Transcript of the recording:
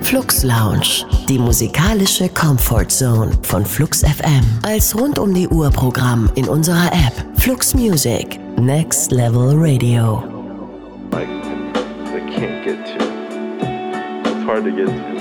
Flux Lounge, die musikalische Comfort Zone von Flux FM. Als rund-um-die-Uhr-Programm in unserer App Flux Music, Next Level Radio. Like, they can't get to. It's hard to get to.